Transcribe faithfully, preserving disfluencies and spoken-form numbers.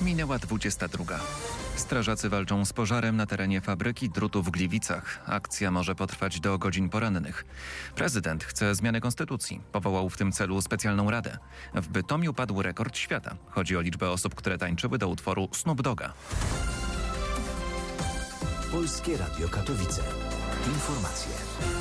Minęła dwudziesta druga. Strażacy walczą z pożarem na terenie fabryki drutu w Gliwicach. Akcja może potrwać do godzin porannych. Prezydent chce zmiany konstytucji. Powołał w tym celu specjalną radę. W Bytomiu padł rekord świata. Chodzi o liczbę osób, które tańczyły do utworu Snoop Dogga. Polskie Radio Katowice. Informacje.